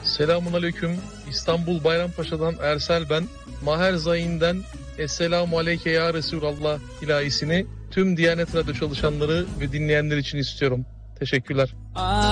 Selamun aleyküm. İstanbul Bayrampaşa'dan Ersel ben. Maher Zain'den Esselamu Aleyke Ya Resulallah ilahisini tüm Diyanet Radyo çalışanları ve dinleyenler için istiyorum. Teşekkürler.